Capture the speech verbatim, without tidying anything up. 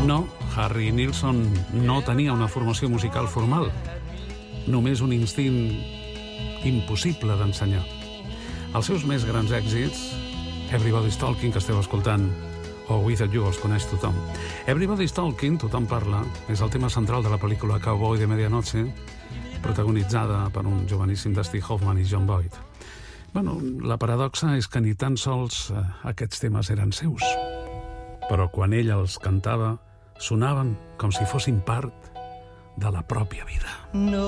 No, Harry Nilsson no tenia una formació musical formal, només un instint impossible d'ensenyar. Els seus més grans èxits, Everybody's Talking, que esteu escoltant, o Without You, els coneix tothom. Everybody's Talking, tothom parla, és el tema central de la pel·lícula Cowboy de Medianoche, protagonitzada per un joveníssim Dustin Hoffman i John Boyd. Bueno, la paradoxa és que ni tan sols eh, aquests temes eren seus, però quan ell els cantava, sonaven com si fossin part de la pròpia vida. No.